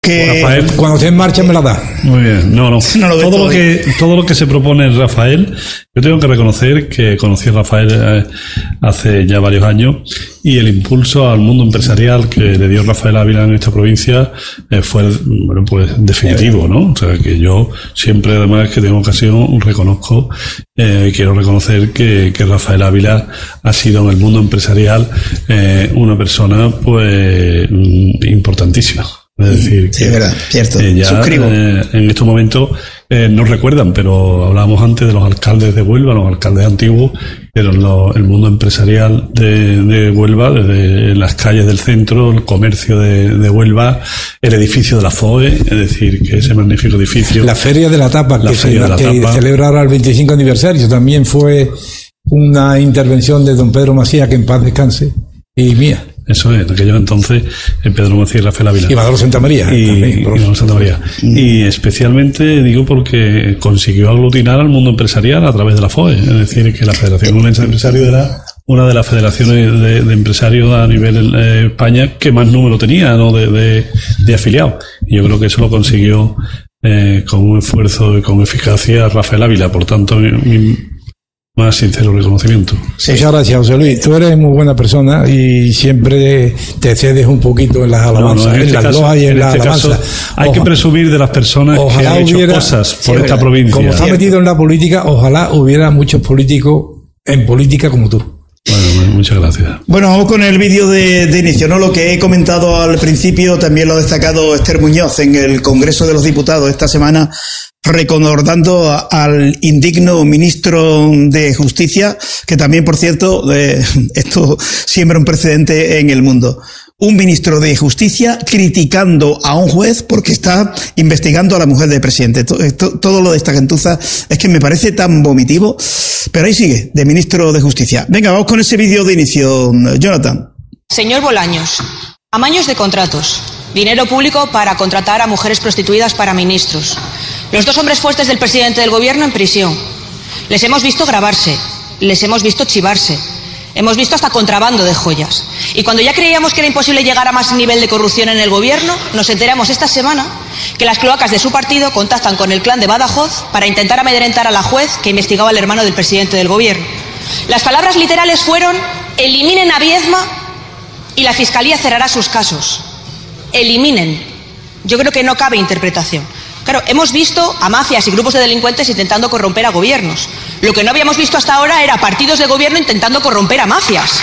Que Rafael, cuando esté en marcha me la da. muy bien, no. No lo ves Todo lo que se propone en Rafael, yo tengo que reconocer que conocí a Rafael hace ya varios años, y el impulso al mundo empresarial que le dio Rafael Ávila en esta provincia fue, bueno, pues definitivo, ¿no? O sea, que yo siempre, además que tengo ocasión, reconozco y quiero reconocer que Rafael Ávila ha sido en el mundo empresarial una persona pues importantísima. Es decir, sí, es verdad, cierto. Ya, suscribo. En estos momentos no recuerdan, pero hablábamos antes de los alcaldes de Huelva, los alcaldes antiguos, pero el mundo empresarial de Huelva, desde las calles del centro, el comercio de Huelva, el edificio de la FOE, es decir, que ese magnífico edificio. La Feria de la Tapa, que celebra ahora el 25 aniversario, también fue una intervención de don Pedro Macías, que en paz descanse, y mía. Eso es, en aquellos entonces Pedro Macías y Rafael Ávila. Y Manolo Santamaría. Y especialmente digo porque consiguió aglutinar al mundo empresarial a través de la FOE. Es decir, que la Federación Onubense de Empresarios era una de las federaciones de empresarios a nivel España que más número tenía, ¿no?, de afiliados. Y yo creo que eso lo consiguió con un esfuerzo y con eficacia Rafael Ávila. Por tanto, mi más sincero reconocimiento. Sí. Muchas gracias, José Luis. Tú eres muy buena persona y siempre te cedes un poquito en las alabanzas, en las loas y en las alabanzas. Hay que presumir de las personas que han hecho cosas por esta provincia. Como está metido en la política, ojalá hubiera muchos políticos en política como tú. Bueno, muchas gracias. Bueno, vamos con el vídeo de inicio, ¿no? Lo que he comentado al principio también lo ha destacado Esther Muñoz en el Congreso de los Diputados esta semana, recordando al indigno ministro de Justicia, que también, por cierto, esto siembra un precedente en el mundo. Un ministro de Justicia criticando a un juez porque está investigando a la mujer del presidente. Todo lo de esta gentuza es que me parece tan vomitivo, pero ahí sigue, de ministro de Justicia. Venga, vamos con ese vídeo de inicio, Jonathan. Señor Bolaños, amaños de contratos, dinero público para contratar a mujeres prostituidas para ministros. Los dos hombres fuertes del presidente del gobierno en prisión. Les hemos visto grabarse, les hemos visto chivarse. Hemos visto hasta contrabando de joyas. Y cuando ya creíamos que era imposible llegar a más nivel de corrupción en el gobierno, nos enteramos esta semana que las cloacas de su partido contactan con el clan de Badajoz para intentar amedrentar a la juez que investigaba al hermano del presidente del gobierno. Las palabras literales fueron: eliminen a Viedma y la Fiscalía cerrará sus casos. Eliminen. Yo creo que no cabe interpretación. Claro, hemos visto a mafias y grupos de delincuentes intentando corromper a gobiernos. Lo que no habíamos visto hasta ahora era partidos de gobierno intentando corromper a mafias.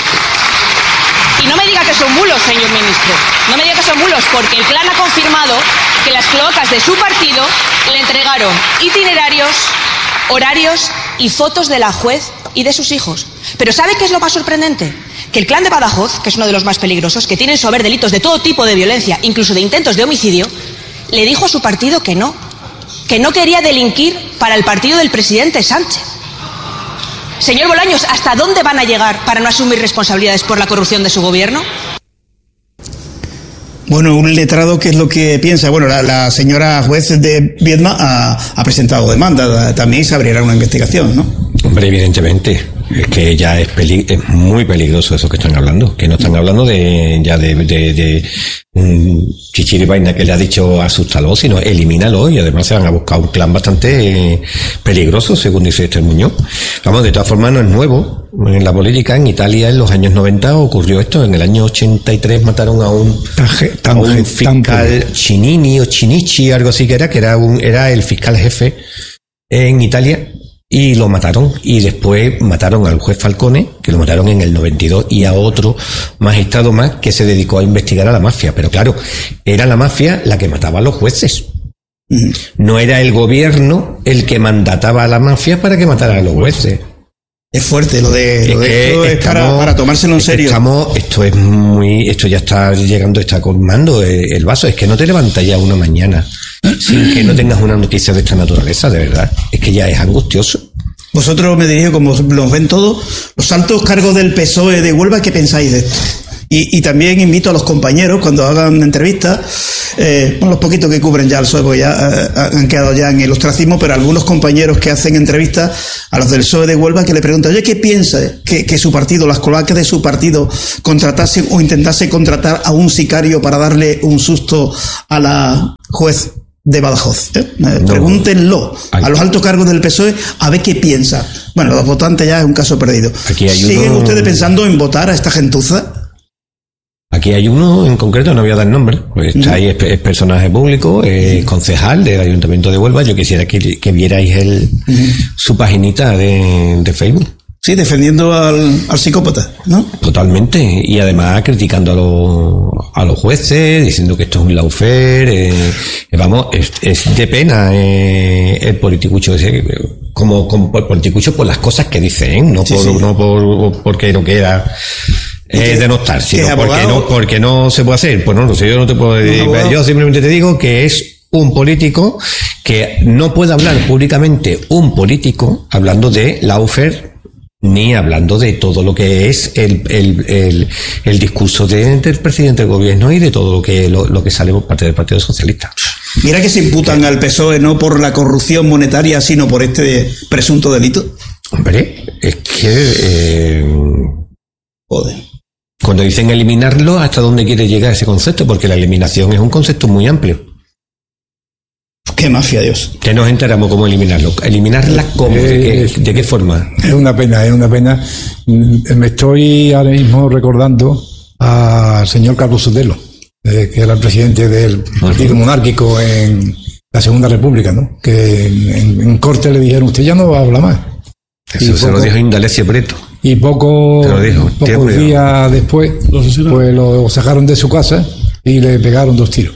Y no me diga que son bulos, señor ministro. No me diga que son bulos, porque el clan ha confirmado que las cloacas de su partido le entregaron itinerarios, horarios y fotos de la juez y de sus hijos. Pero ¿sabe qué es lo más sorprendente? Que el clan de Badajoz, que es uno de los más peligrosos, que tiene en su haber delitos de todo tipo de violencia, incluso de intentos de homicidio, le dijo a su partido que no quería delinquir para el partido del presidente Sánchez. Señor Bolaños, ¿hasta dónde van a llegar para no asumir responsabilidades por la corrupción de su gobierno? Bueno, un letrado, ¿qué es lo que piensa? Bueno, la señora juez de Viedma ha presentado demanda, también se abrirá una investigación, ¿no? Hombre, evidentemente, es que ya es muy peligroso eso que están hablando, que no están hablando de chichiri vaina que le ha dicho asústalo, sino elimínalo, y además se van a buscar un clan bastante peligroso, según dice Esther Muñoz. Vamos, de todas formas no es nuevo en la política. En Italia en los años 90 ocurrió esto. En el año 83 mataron a un fiscal Chinini o Chinichi, algo así que era el fiscal jefe en Italia, y lo mataron, y después mataron al juez Falcone, que lo mataron en el 92, y a otro magistrado más que se dedicó a investigar a la mafia. Pero claro, era la mafia la que mataba a los jueces. No era el gobierno el que mandataba a la mafia para que matara a los jueces. Es fuerte lo de esto, es para tomárselo en serio. Esto ya está llegando, está colmando el vaso. Es que no te levantas ya una mañana sin que no tengas una noticia de esta naturaleza, de verdad. Es que ya es angustioso. Vosotros, me dirijo, como los ven todos, los altos cargos del PSOE de Huelva, ¿qué pensáis de esto? Y también invito a los compañeros, cuando hagan entrevistas, los poquitos que cubren ya el PSOE, pues ya han quedado ya en el ostracismo, pero algunos compañeros que hacen entrevistas a los del PSOE de Huelva, que le preguntan, oye, ¿qué piensa que su partido, las cloacas de su partido, contratasen o intentase contratar a un sicario para darle un susto a la juez de Badajoz? Pregúntenlo a los altos cargos del PSOE a ver qué piensa. Bueno, los votantes ya es un caso perdido. ¿Siguen ustedes pensando en votar a esta gentuza? Aquí hay uno en concreto, no voy a dar nombre, pues ahí es personaje público, concejal del Ayuntamiento de Huelva. Yo quisiera que vierais su paginita de Facebook. Sí, defendiendo al psicópata, ¿no? Totalmente, y además criticando a los jueces, diciendo que esto es un lawfare, vamos, es de pena el politicucho ese, como politicucho por las cosas que dice, no porque no quiera denostar, sino porque no se puede hacer. Pues no lo sé, yo no te puedo decir. Yo simplemente te digo que es un político que no puede hablar públicamente hablando de lawfare, ni hablando de todo lo que es el discurso del presidente del gobierno y de todo lo que sale por parte del Partido Socialista. Mira que se imputan al PSOE no por la corrupción monetaria, sino por este presunto delito. Hombre, es que joder. Cuando dicen eliminarlo, ¿hasta dónde quiere llegar ese concepto? Porque la eliminación es un concepto muy amplio. ¡Qué mafia, Dios! Que nos enteramos cómo eliminarlo. ¿Eliminarla cómo? ¿De qué forma? Es una pena. Me estoy ahora mismo recordando al señor Carlos Sotelo, que era el presidente del Partido Monárquico en la Segunda República, ¿no? Que en corte le dijeron, usted ya no va a hablar más. Eso se lo dijo Indalecio Prieto. Y pocos días después, pues lo sacaron de su casa y le pegaron 2 tiros.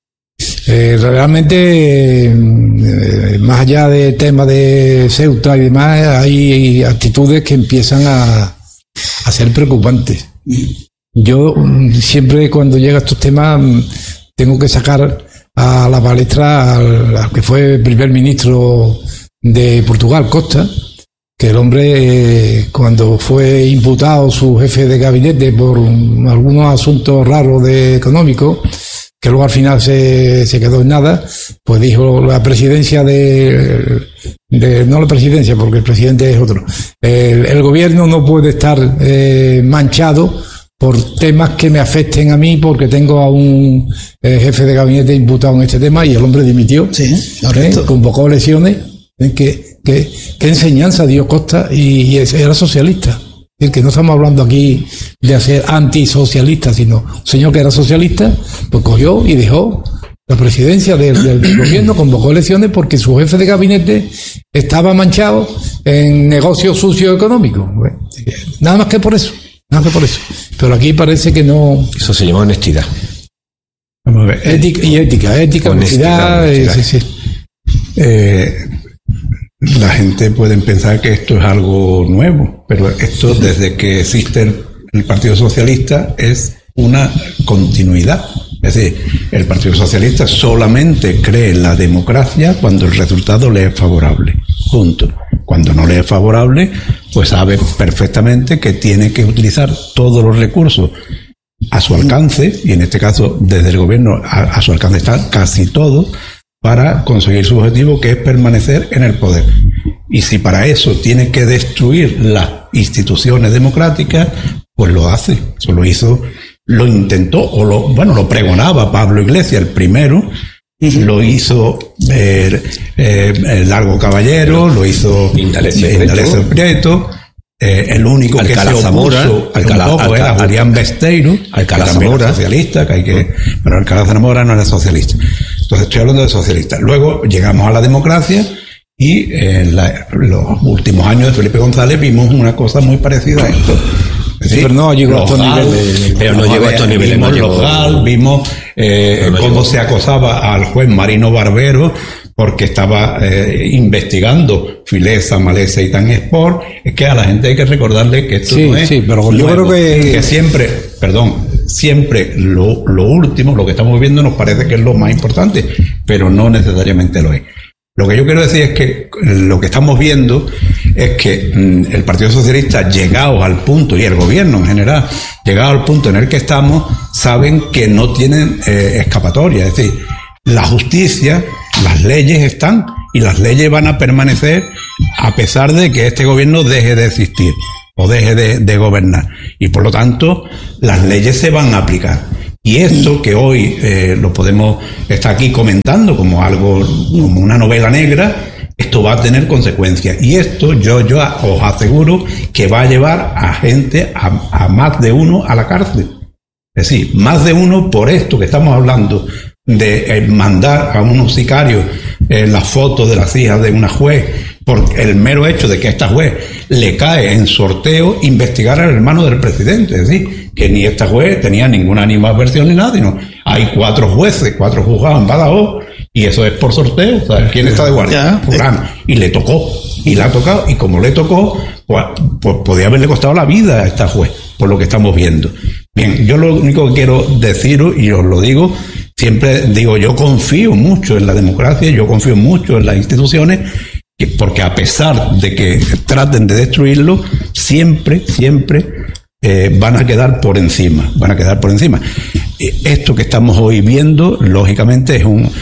Realmente, más allá de temas de Ceuta y demás, hay actitudes que empiezan a ser preocupantes. Yo siempre, cuando llega a estos temas, tengo que sacar a la palestra al que fue primer ministro de Portugal, Costa, que el hombre, cuando fue imputado su jefe de gabinete por algunos asuntos raros económicos, que luego al final se quedó en nada, pues dijo la presidencia no la presidencia, porque el presidente es otro, el gobierno no puede estar manchado por temas que me afecten a mí, porque tengo a un jefe de gabinete imputado en este tema, y el hombre dimitió, convocó elecciones. ¿Qué enseñanza dio Costa? Y era socialista. Es decir, que no estamos hablando aquí de ser antisocialista, sino un señor que era socialista, pues cogió y dejó la presidencia del gobierno, convocó elecciones porque su jefe de gabinete estaba manchado en negocios sucios económicos. Nada más que por eso. Pero aquí parece que no. Eso se llama honestidad. Vamos a ver. Ética, honestidad. Sí. La gente puede pensar que esto es algo nuevo, pero esto, desde que existe el Partido Socialista, es una continuidad. Es decir, el Partido Socialista solamente cree en la democracia cuando el resultado le es favorable. Punto. Cuando no le es favorable, pues sabe perfectamente que tiene que utilizar todos los recursos a su alcance, y en este caso desde el gobierno a su alcance está casi todo, para conseguir su objetivo, que es permanecer en el poder. Y si para eso tiene que destruir las instituciones democráticas, pues lo hace. Eso lo hizo, lo intentó, lo pregonaba Pablo Iglesias, el primero. Lo hizo el Largo Caballero, lo hizo Indalecio Prieto. El único que se opuso era Julián Besteiro, Alcalá Zamora, socialista, pero Alcalá Zamora no era socialista. Entonces estoy hablando de socialistas. Luego llegamos a la democracia, y en los últimos años de Felipe González vimos una cosa muy parecida a esto. Sí, pero no llegó a estos niveles. Vimos cómo se acosaba al juez Marino Barbero porque estaba investigando Filesa, Malesa y Tan Sport. Es que a la gente hay que recordarle que esto no es. Sí, pero yo creo que siempre lo último, lo que estamos viviendo, nos parece que es lo más importante, pero no necesariamente lo es. Lo que yo quiero decir es que lo que estamos viendo es que el Partido Socialista, llegados al punto, y el gobierno en general, llegados al punto en el que estamos, saben que no tienen escapatoria. Es decir, la justicia, las leyes están, y las leyes van a permanecer a pesar de que este gobierno deje de existir o deje de gobernar. Y por lo tanto, las leyes se van a aplicar. Y esto que hoy lo podemos estar aquí comentando como algo, como una novela negra, esto va a tener consecuencias. Y esto yo os aseguro que va a llevar a gente, a más de uno a la cárcel. Es decir, más de uno por esto que estamos hablando de mandar a unos sicarios las fotos de las hijas de una juez, por el mero hecho de que a esta juez le cae en sorteo investigar al hermano del presidente. Es decir, que ni esta juez tenía ninguna animadversión ni nada, sino hay 4 jueces, 4 juzgados en Badajoz, y eso es por sorteo. O sea, ¿quién está de guardia? Y le tocó, y le ha tocado, y como le tocó, pues podía haberle costado la vida a esta juez, por lo que estamos viendo. Bien, yo lo único que quiero deciros, y os lo digo, siempre digo, yo confío mucho en la democracia, yo confío mucho en las instituciones, porque a pesar de que traten de destruirlo, siempre van a quedar por encima, Esto que estamos hoy viendo, lógicamente,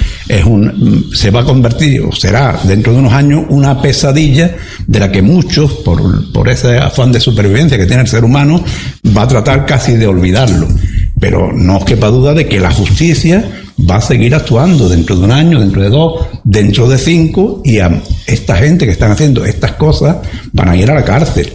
se va a convertir, o será dentro de unos años, una pesadilla de la que muchos, por ese afán de supervivencia que tiene el ser humano, va a tratar casi de olvidarlo. Pero no os quepa duda de que la justicia va a seguir actuando dentro de un año, dentro de 2, dentro de 5, y a esta gente que están haciendo estas cosas van a ir a la cárcel.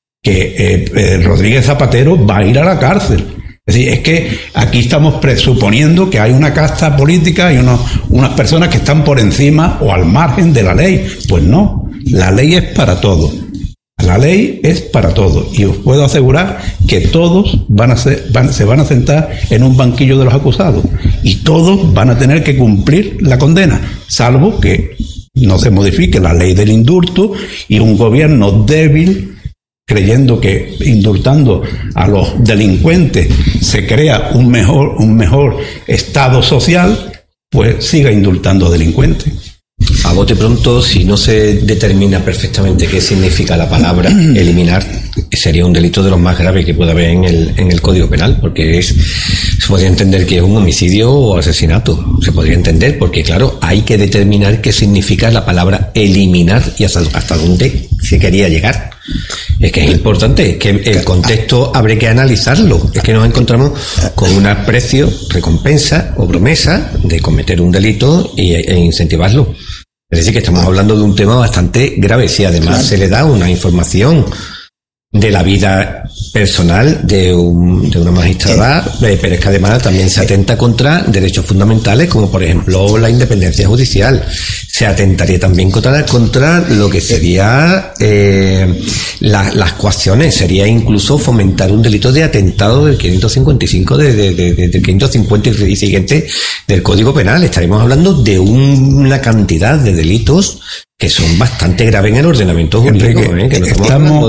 Que Rodríguez Zapatero va a ir a la cárcel. Es decir, es que aquí estamos presuponiendo que hay una casta política y unas personas que están por encima o al margen de la ley. Pues no, la ley es para todos. La ley es para todos, y os puedo asegurar que todos se van a sentar en un banquillo de los acusados, y todos van a tener que cumplir la condena, salvo que no se modifique la ley del indulto y un gobierno débil, creyendo que indultando a los delincuentes se crea un mejor estado social, pues siga indultando delincuentes. A bote pronto, si no se determina perfectamente qué significa la palabra eliminar, sería un delito de los más graves que pueda haber en el Código Penal, porque se podría entender que es un homicidio o asesinato. Se podría entender, porque claro, hay que determinar qué significa la palabra eliminar y hasta dónde se quería llegar. Es que es importante, es que el contexto habría que analizarlo. Es que nos encontramos con un aprecio, recompensa o promesa de cometer un delito e incentivarlo. Es decir, que estamos hablando de un tema bastante grave. Si además se le da una información de la vida personal de una magistrada, pero es que además también se atenta contra derechos fundamentales, como por ejemplo la independencia judicial. Se atentaría también contra lo que sería las coacciones. Sería incluso fomentar un delito de atentado del 555 del 550 y siguiente del Código Penal. Estaremos hablando de una cantidad de delitos que son bastante graves en el ordenamiento jurídico, que no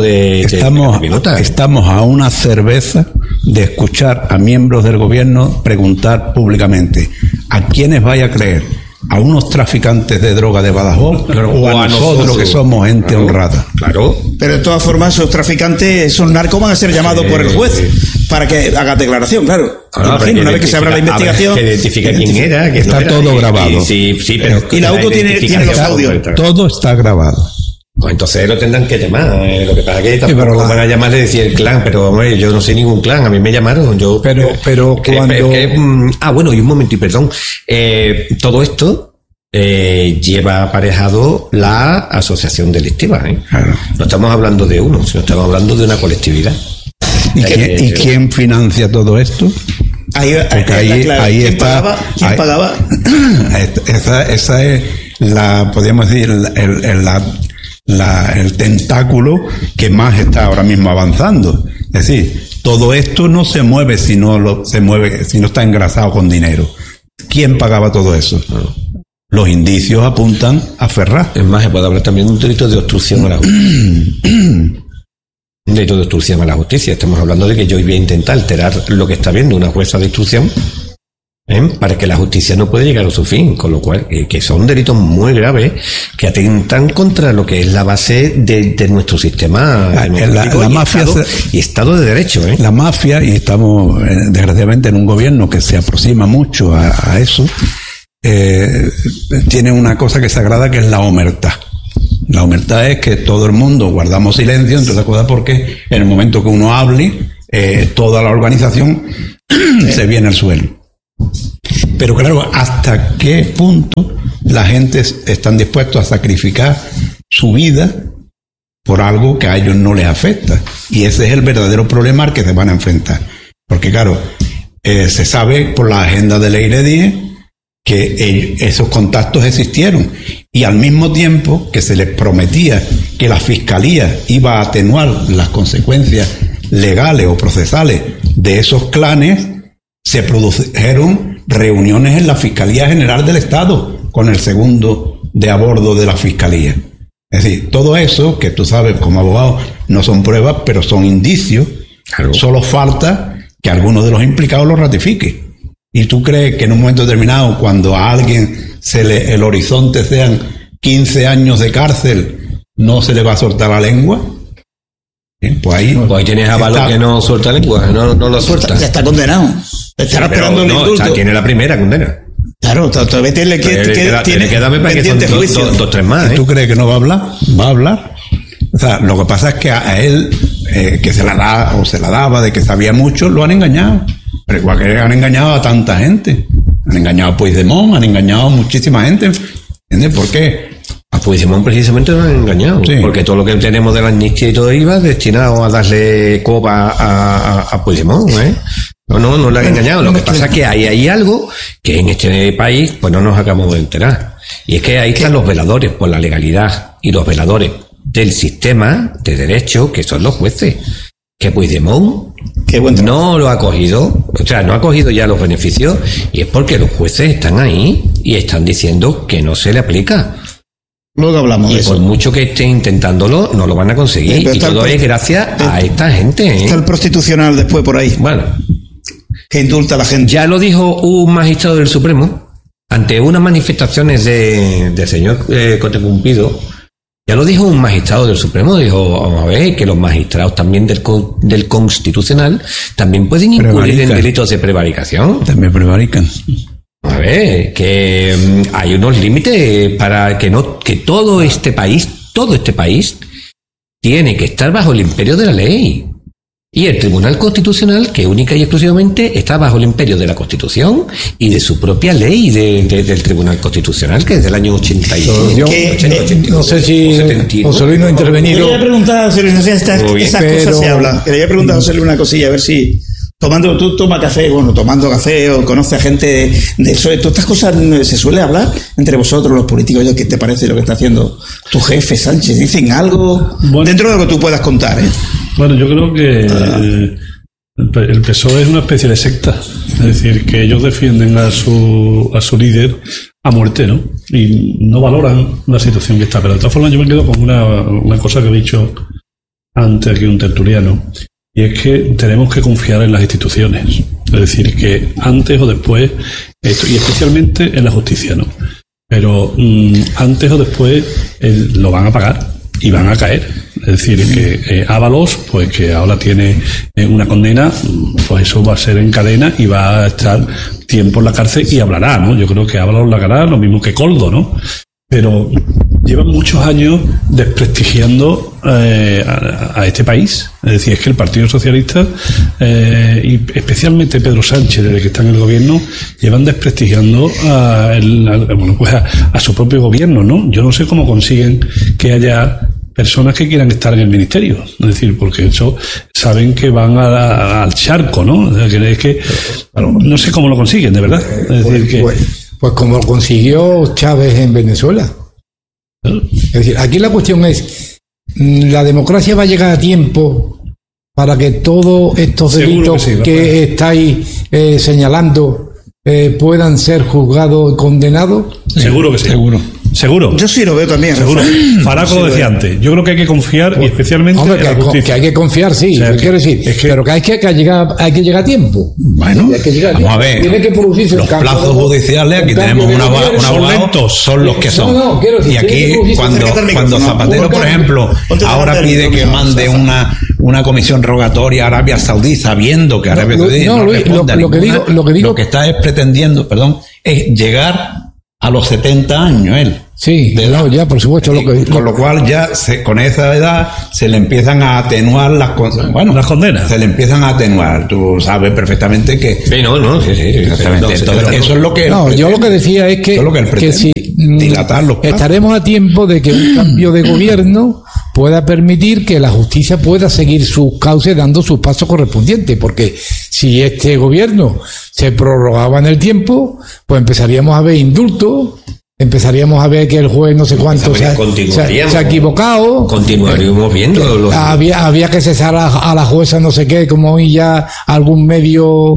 estamos a una cerveza de escuchar a miembros del gobierno preguntar públicamente: ¿a quiénes vaya a creer? ¿A unos traficantes de droga de Badajoz o a nosotros que somos gente honrada? Claro. Pero de todas formas, esos traficantes, esos narcos, van a ser llamados por el juez para que haga declaración, claro. Imagino, una vez que se abra la investigación, que identifica quién era, que está todo grabado. Y la UCO tiene los audios. Todo está grabado. Pues entonces lo tendrán que llamar. Lo que pasa es que tampoco van a llamarle y decir el clan, pero hombre, yo no sé ningún clan, a mí me llamaron. Pero cuando... bueno, y un momento, y perdón. Todo esto lleva aparejado la asociación delictiva. Claro. No estamos hablando de uno, sino estamos hablando de una colectividad. ¿Y quién financia todo esto? Ahí está. ¿Quién pagaba? Esa es podríamos decir, el tentáculo que más está ahora mismo avanzando. Es decir, todo esto no se mueve si no está engrasado con dinero. ¿Quién pagaba todo eso? Los indicios apuntan a Ferraz. Es más, se puede hablar también de un delito de obstrucción a la justicia. Un delito de obstrucción a la justicia. Estamos hablando de que yo voy a intentar alterar lo que está viendo una jueza de instrucción para que la justicia no pueda llegar a su fin, con lo cual que son delitos muy graves que atentan contra lo que es la base de nuestro sistema democrático la mafia y Estado de Derecho. La mafia, y estamos desgraciadamente en un gobierno que se aproxima mucho a eso, tiene una cosa que se agrada, que es la omertad. La omertad es que todo el mundo guardamos silencio, entre otras cosas porque en el momento que uno hable, toda la organización se viene al suelo. Pero claro, ¿hasta qué punto la gente están dispuestos a sacrificar su vida por algo que a ellos no les afecta? Y ese es el verdadero problema al que se van a enfrentar. Porque claro, se sabe por la agenda de Ley 10 que esos contactos existieron, y al mismo tiempo que se les prometía que la Fiscalía iba a atenuar las consecuencias legales o procesales de esos clanes, se produjeron reuniones en la Fiscalía General del Estado con el segundo de a bordo de la Fiscalía. Es decir, todo eso, que tú sabes como abogado, no son pruebas, pero son indicios. Claro. Solo falta que alguno de los implicados lo ratifique. ¿Y tú crees que en un momento determinado, cuando a alguien el horizonte sean 15 años de cárcel, no se le va a soltar la lengua? Bien, pues ahí tienes a Valor que no suelta lengua, no lo suelta. Ya está condenado. Estará esperando el indulto. Tiene la primera condena. Claro, todavía tiene pendiente juicio. Dos, tres más. ¿Tú crees que no va a hablar? Va a hablar. O sea, lo que pasa es que a él, que se la da o se la daba de que sabía mucho, lo han engañado. Pero igual que han engañado a tanta gente. Han engañado a Puigdemont, han engañado a muchísima gente. ¿Entiendes por qué? A Puigdemont precisamente lo han engañado. Sí. Porque todo lo que tenemos de la amnistía y todo iba destinado a darle coba a Puigdemont, No le han engañado. Lo que pasa es que hay algo que en este país pues no nos acabamos de enterar. Y es que ahí están los veladores por la legalidad y los veladores del sistema de derecho, que son los jueces. Que Puigdemont no lo ha cogido, o sea, no ha cogido ya los beneficios, y es porque los jueces están ahí y están diciendo que no se le aplica. Luego hablamos de eso. Y por mucho que estén intentándolo, no lo van a conseguir. Y todo es gracias a esta gente. Está el Prostitucional después por ahí. Bueno. Que indulta a la gente. Ya lo dijo un magistrado del Supremo, ante unas manifestaciones del señor Cote Cumplido. Ya lo dijo un magistrado del Supremo, dijo, vamos a ver, que los magistrados también del Constitucional también pueden incurrir en delitos de prevaricación. También prevarican. A ver, que hay unos límites para que todo este país tiene que estar bajo el imperio de la ley. Y el Tribunal Constitucional, que única y exclusivamente está bajo el imperio de la Constitución y de su propia ley del Tribunal Constitucional, que es del año 81. No sé si José Luis no ha intervenido. Quería preguntar a José Luis, no sé si esas cosas se hablan. Quería preguntar a José Luis una cosilla, a ver si... Tú tomas café, tomando café o conoces a gente de eso. ¿Todas estas cosas se suele hablar entre vosotros, los políticos? ¿Qué te parece lo que está haciendo tu jefe, Sánchez? ¿Dicen algo dentro de lo que tú puedas contar? Bueno, yo creo que el PSOE es una especie de secta. Es decir, que ellos defienden a su líder a muerte, ¿no? Y no valoran la situación que está. Pero de todas formas yo me quedo con una cosa que he dicho antes aquí un tertuliano. Y es que tenemos que confiar en las instituciones. Es decir, que antes o después, y especialmente en la justicia, ¿no? Pero antes o después lo van a pagar y van a caer. Es decir, que Ábalos, pues que ahora tiene una condena, pues eso va a ser en cadena y va a estar tiempo en la cárcel y hablará, ¿no? Yo creo que Ábalos la hará lo mismo que Coldo, ¿no? Pero llevan muchos años desprestigiando a este país. Es decir, es que el Partido Socialista y especialmente Pedro Sánchez, desde que está en el gobierno, llevan desprestigiando a su propio gobierno, ¿no? Yo no sé cómo consiguen que haya personas que quieran estar en el ministerio. Es decir, porque eso saben que van al charco, ¿no? Es que no sé cómo lo consiguen, de verdad. Es decir, que... Pues como lo consiguió Chávez en Venezuela. Es decir, aquí la cuestión es, ¿la democracia va a llegar a tiempo para que todos estos delitos que estáis señalando puedan ser juzgados y condenados? Seguro que sí. Seguro. Yo sí lo veo también. Seguro. Faraco lo decía antes. Yo creo que hay que confiar y especialmente Hombre, en la justicia. que hay que confiar, sí. O sea, quiero decir, pero que hay que llegar a tiempo. Bueno, Hay que llegar vamos a ver. Tiene que producirse Los un cambio plazos de- judiciales, aquí un tenemos cambio de un gobierno. abogado, son los que son. No, quiero decir, Y tiene que aquí, producirse- cuando Acércate al micrófono. Zapatero, por ejemplo, Ponte ahora delante del pide que micrófono, mande una comisión rogatoria a Arabia Saudí, sabiendo que Arabia Saudí no, no Luis, responde a lo que ninguna, digo- lo que está es pretendiendo, es llegar a los 70 años él. Sí, De no, edad. ya, por supuesto. Con lo cual ya con esa edad se le empiezan a atenuar las condenas. Se le empiezan a atenuar. Tú sabes perfectamente que... Sí, no, sí. Exactamente. No, Entonces, eso es lo que... No, yo lo que decía es que, Eso es lo que él pretende, si dilatar los plazos. estaremos a tiempo de que un cambio de gobierno pueda permitir que la justicia pueda seguir sus cauces dando sus pasos correspondientes, porque si este gobierno se prorrogaba en el tiempo, pues empezaríamos a ver indultos, empezaríamos a ver que el juez no sé cuánto se ha equivocado. Continuaríamos viendo los... Había que cesar a la jueza no sé qué, como hoy ya algún medio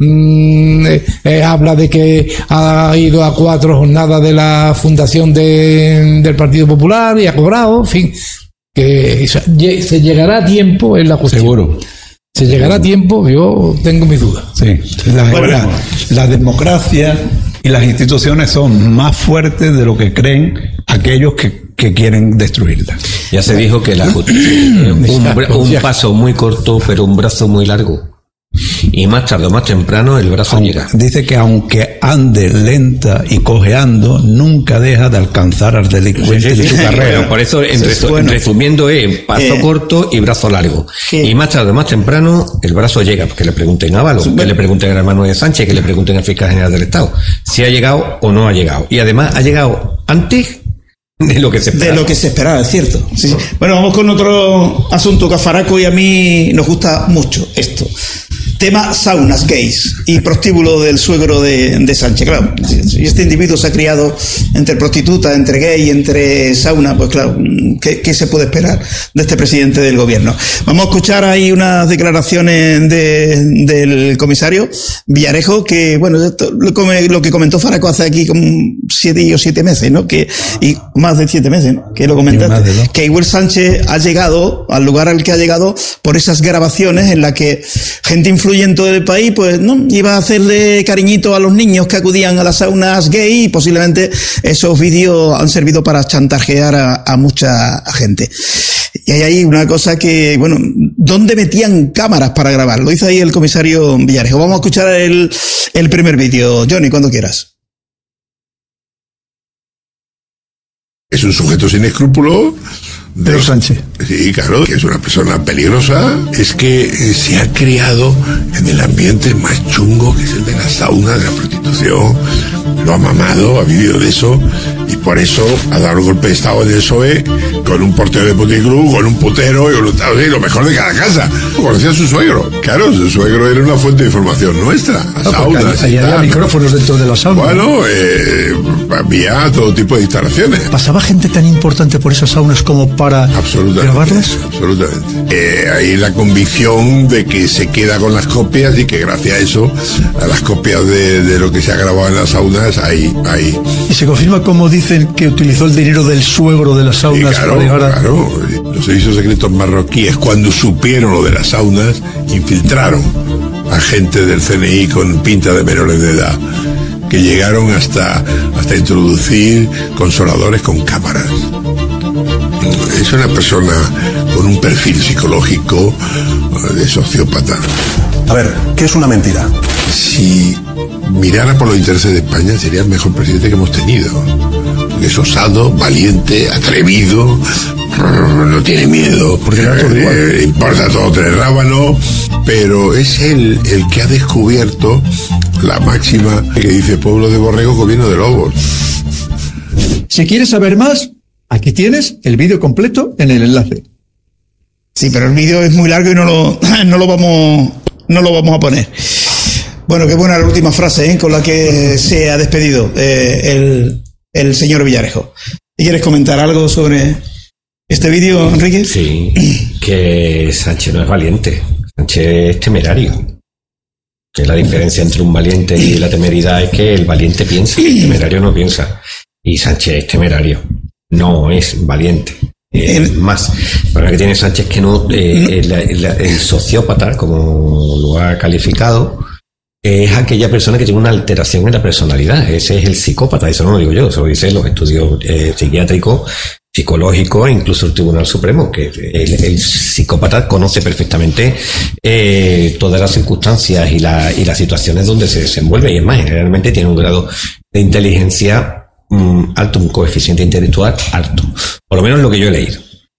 habla de que ha ido a 4 jornadas de la fundación del Partido Popular y ha cobrado, en fin, que se llegará a tiempo en la cuestión. Seguro. Se llegará a tiempo, yo tengo mis dudas. Sí. La democracia y las instituciones son más fuertes de lo que creen aquellos que quieren destruirlas. Ya se dijo que la justicia es un paso muy corto, pero un brazo muy largo. Y más tarde o más temprano el brazo llega. Dice que aunque ande lenta y cojeando, nunca deja de alcanzar al delincuente en su carrera. Bueno, por eso, bueno. resumiendo, es paso corto y brazo largo. Sí. Y más tarde o más temprano el brazo llega. Que le pregunten a Ábalos, que le pregunten a hermano de Sánchez, que le pregunten al fiscal general del Estado si ha llegado o no ha llegado. Y además ha llegado antes de lo que se esperaba. De lo que se esperaba, es cierto. Sí, sí. Bueno, vamos con otro asunto que a Faraco y a mí nos gusta mucho esto. Tema saunas gays y prostíbulo del suegro de Sánchez. Claro, si este individuo se ha criado entre prostituta, entre gay, entre sauna, pues claro, ¿qué se puede esperar de este presidente del gobierno? Vamos a escuchar ahí unas declaraciones del comisario Villarejo, que bueno, esto, lo que comentó Faraco hace aquí como 7 o 7 meses, ¿no? Y más de 7 meses, ¿no? Que lo comentaste. Que igual Sánchez ha llegado al lugar al que ha llegado por esas grabaciones en las que gente influyente del país, pues no iba a hacerle cariñito a los niños que acudían a las saunas gay, y posiblemente esos vídeos han servido para chantajear a mucha gente. Y hay ahí una cosa que, bueno, ¿dónde metían cámaras para grabar? Lo dice ahí el comisario Villarejo. Vamos a escuchar el primer vídeo. Johnny, cuando quieras. Es un sujeto sin escrúpulos. Pedro Sánchez. Sí, claro, que es una persona peligrosa. Es que se ha criado en el ambiente más chungo, que es el de la sauna, de la prostitución. Lo ha mamado, ha vivido de eso, y por eso ha dado el golpe de estado en el PSOE, con un portero de puticlub, con un putero, y lo mejor de cada casa. Conocía a su suegro. Claro, su suegro era una fuente de información nuestra. Saunas ahí había micrófonos dentro de la sauna. Bueno, había todo tipo de instalaciones. ¿Pasaba gente tan importante por esas saunas como para grabarlas? Absolutamente. Hay la convicción de que se queda con las copias y que gracias a eso, a las copias de lo que se ha grabado en las saunas, hay. ¿Y se confirma, como dicen, que utilizó el dinero del suegro de las saunas para llegar a...? Claro. Los servicios secretos marroquíes, cuando supieron lo de las saunas, infiltraron a gente del CNI con pinta de menores de edad, que llegaron hasta introducir consoladores con cámaras. Es una persona con un perfil psicológico de sociópata. A ver, ¿qué es una mentira? Si mirara por los intereses de España, sería el mejor presidente que hemos tenido. Porque es osado, valiente, atrevido, no tiene miedo, importa todo tres rábanos, pero es él el que ha descubierto la máxima que dice: pueblo de borregos, gobierno de lobos. Si quieres saber más, aquí tienes el vídeo completo en el enlace. Sí, pero el vídeo es muy largo y no lo vamos a poner. Bueno, qué buena la última frase, con la que se ha despedido el señor Villarejo. ¿Quieres comentar algo sobre este vídeo, Enrique? Sí, que Sánchez no es valiente, Sánchez es temerario. Que la diferencia entre un valiente y la temeridad es que el valiente piensa, el temerario no piensa. Y Sánchez es temerario, no es valiente. Más, el problema que tiene Sánchez es que no, el sociópata, como lo ha calificado, es aquella persona que tiene una alteración en la personalidad. Ese es el psicópata, eso no lo digo yo, eso lo dicen los estudios psiquiátricos, psicológicos e incluso el Tribunal Supremo, que el psicópata conoce perfectamente todas las circunstancias y las situaciones donde se desenvuelve, y es más, generalmente tiene un grado de inteligencia alto, un coeficiente intelectual alto, por lo menos lo que yo he leído.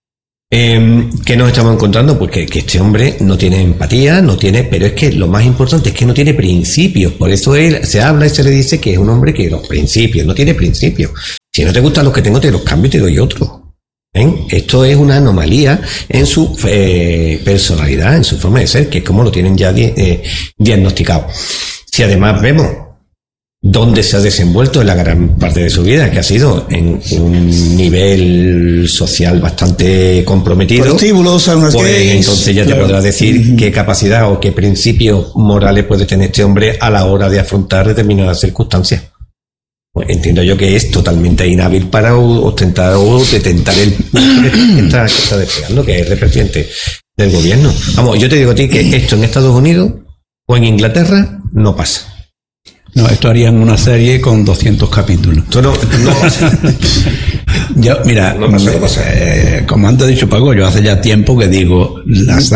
¿Qué nos estamos encontrando? Pues que este hombre no tiene empatía, pero es que lo más importante es que no tiene principios. Por eso se habla y se le dice que es un hombre que los principios, no tiene principios. Si no te gustan los que tengo, te los cambio y te doy otro. ¿Ven? Esto es una anomalía en su personalidad, en su forma de ser, que es como lo tienen ya diagnosticado. Si además vemos dónde se ha desenvuelto en la gran parte de su vida, que ha sido en un nivel social bastante comprometido, prostíbulos, pues entonces ya te podrás decir qué capacidad o qué principios morales puede tener este hombre a la hora de afrontar determinadas circunstancias. Pues entiendo yo que es totalmente inhábil para ostentar o detentar el que está desplegando, que es el presidente del gobierno. Vamos, yo te digo a ti que esto en Estados Unidos o en Inglaterra no pasa. No, esto harían una serie con 200 capítulos. Esto no pasa. Yo, mira, no pasa. Como antes ha dicho Paco, yo hace ya tiempo que digo, en las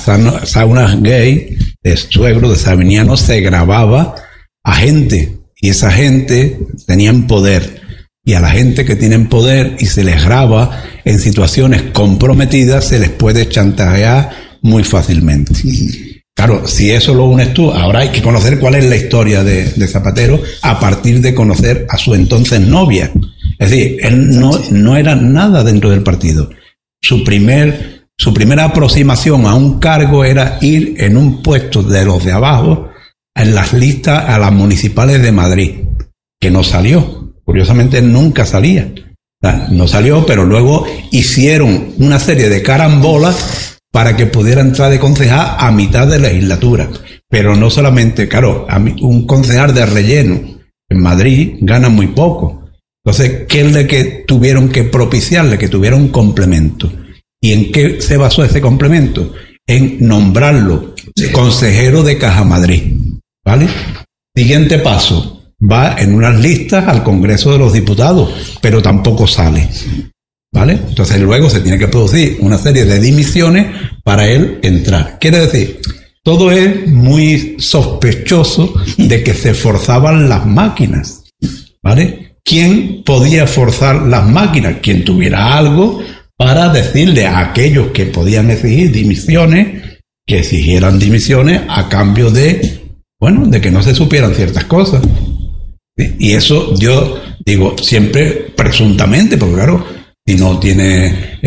saunas gay de suegro, de Sabiniano, se grababa a gente, y esa gente tenían poder. Y a la gente que tienen poder y se les graba en situaciones comprometidas, se les puede chantajear muy fácilmente. Claro, si eso lo unes tú, ahora hay que conocer cuál es la historia de Zapatero a partir de conocer a su entonces novia. Es decir, él no era nada dentro del partido. Su primera aproximación a un cargo era ir en un puesto de los de abajo en las listas a las municipales de Madrid, que no salió. Curiosamente nunca salía. O sea, no salió, pero luego hicieron una serie de carambolas para que pudiera entrar de concejal a mitad de legislatura. Pero no solamente, claro, un concejal de relleno en Madrid gana muy poco. Entonces, ¿qué es lo que tuvieron que propiciarle? Que tuviera un complemento. ¿Y en qué se basó ese complemento? En nombrarlo consejero de Caja Madrid. ¿Vale? Siguiente paso. Va en unas listas al Congreso de los Diputados, pero tampoco sale. ¿Vale? Entonces luego se tiene que producir una serie de dimisiones para él entrar. Quiere decir, todo es muy sospechoso de que se forzaban las máquinas. ¿Vale? ¿Quién podía forzar las máquinas? Quien tuviera algo para decirle a aquellos que podían exigir dimisiones, que exigieran dimisiones a cambio de que no se supieran ciertas cosas. ¿Sí? Y eso yo digo siempre presuntamente, porque claro, si no tiene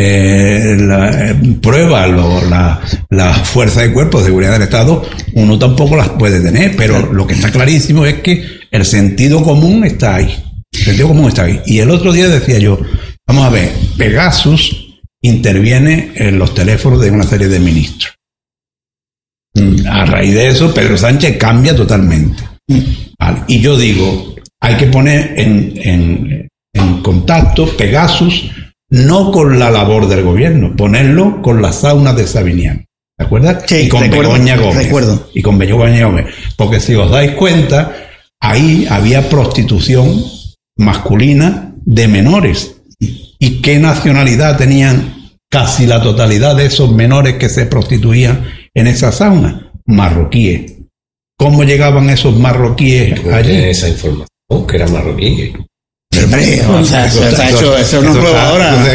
pruebas, la fuerza de cuerpo de seguridad del Estado, uno tampoco las puede tener, pero lo que está clarísimo es que el sentido común está ahí. El sentido común está ahí. Y el otro día decía yo, vamos a ver, Pegasus interviene en los teléfonos de una serie de ministros. A raíz de eso, Pedro Sánchez cambia totalmente. Vale. Y yo digo, hay que poner en contacto Pegasus no con la labor del gobierno, ponerlo con las saunas de Sabiniano. ¿De acuerdo? Sí, y con Begoña Gómez. Recuerdo. Y con Begoña Gómez. Porque si os dais cuenta, ahí había prostitución masculina de menores. ¿Y qué nacionalidad tenían casi la totalidad de esos menores que se prostituían en esa sauna? Marroquíes. ¿Cómo llegaban esos marroquíes allí? Esa información, que eran marroquíes. Hombre, o sea, eso no es nuevo ahora.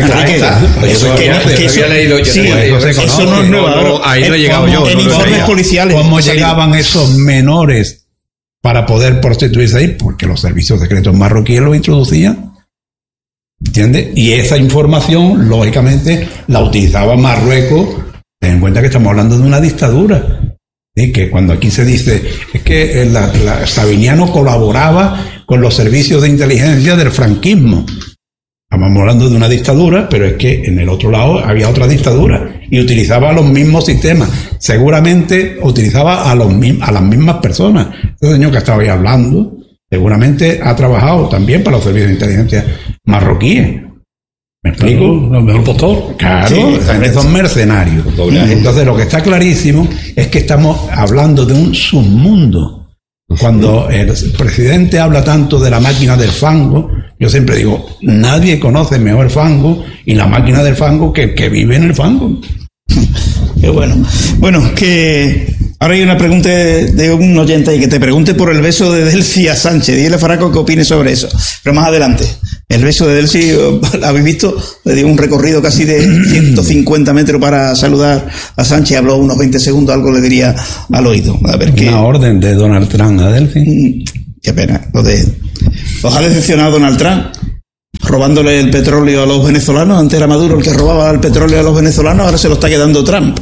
Eso no es nuevo ahora. Ahí no he llegado yo. En informes policiales. ¿Cómo llegaban esos menores para poder prostituirse ahí? Porque los servicios secretos marroquíes los introducían. ¿Entiendes? Y esa información, lógicamente, la utilizaba Marruecos. Ten en cuenta que estamos hablando de una dictadura. ¿Sí? Que cuando aquí se dice es que Sabiniano colaboraba con los servicios de inteligencia del franquismo. Estamos hablando de una dictadura, pero es que en el otro lado había otra dictadura y utilizaba los mismos sistemas. Seguramente utilizaba a las mismas personas. Este señor que estaba ahí hablando seguramente ha trabajado también para los servicios de inteligencia marroquíes. ¿Me explico? Claro, el mejor postor. Claro, sí, son mercenarios. Entonces lo que está clarísimo es que estamos hablando de un submundo. Cuando el presidente habla tanto de la máquina del fango, yo siempre digo, nadie conoce mejor el fango y la máquina del fango que el que vive en el fango. Qué bueno. Bueno, que ahora hay una pregunta de un oyente ahí que te pregunte por el beso de Delcy a Sánchez. Dile a Faraco que opine sobre eso. Pero más adelante. El beso de Delcy, ¿habéis visto? Le dio un recorrido casi de 150 metros para saludar a Sánchez. Habló unos 20 segundos, algo le diría al oído. A ver qué. Una orden de Donald Trump a Delcy. Qué pena. Los ha decepcionado Donald Trump, robándole el petróleo a los venezolanos. Antes era Maduro el que robaba el petróleo a los venezolanos, ahora se lo está quedando Trump.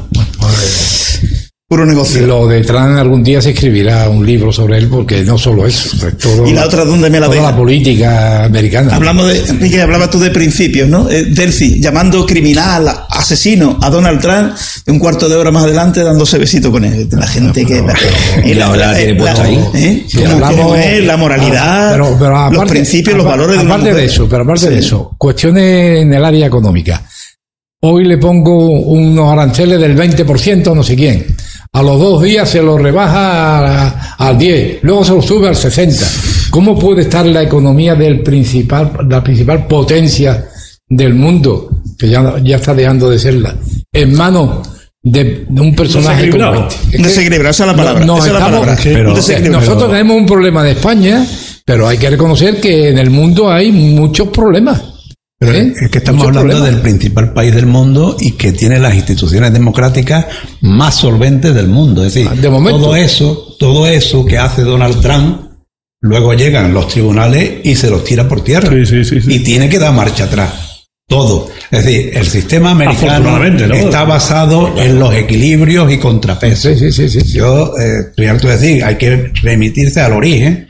Puro negocio. Lo de Trump algún día se escribirá un libro sobre él, porque no solo eso, es todo. ¿Y la otra dónde me la toda deja? La política americana. Hablamos de, Enrique, hablabas tú de principios, ¿no? Delcy, llamando criminal, asesino a Donald Trump, un cuarto de hora más adelante dándose besito con él. La gente que... Y la tiene puesta ahí. Sí, ¿Cómo hablamos, es la moralidad, pero aparte, los principios, los valores de una aparte mujer? de eso, pero aparte Sí. de eso, cuestiones en el área económica. Hoy le pongo unos aranceles del 20%, no sé quién. A los 2 días se lo rebaja al 10, luego se lo sube al 60. ¿Cómo puede estar la economía la principal potencia del mundo, que ya está dejando de serla, en manos de un personaje como este? Un desequilibrado, esa es la palabra. Nos esa es la estamos- palabra. pero- Un desequilibrio. nosotros tenemos un problema de España, pero hay que reconocer que en el mundo hay muchos problemas. Pero es que estamos Muchos hablando problemas. del principal país del mundo y que tiene las instituciones democráticas más solventes del mundo. Es decir, De momento. todo eso que hace Donald Trump, luego llegan los tribunales y se los tira por tierra. Sí. Y tiene que dar marcha atrás. Todo. Es decir, el sistema americano Afortunadamente, ¿no? está basado en los equilibrios y contrapesos. Sí. Yo estoy harto de decir, hay que remitirse al origen,